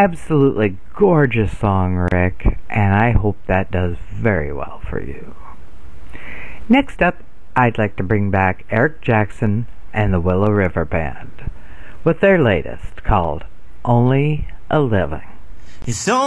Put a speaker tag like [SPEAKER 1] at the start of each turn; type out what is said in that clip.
[SPEAKER 1] absolutely gorgeous song, Rick, and I hope that does very well for you. Next up, I'd like to bring back Eric Jackson and the Willow River Band with their latest called Only a Living.
[SPEAKER 2] It's only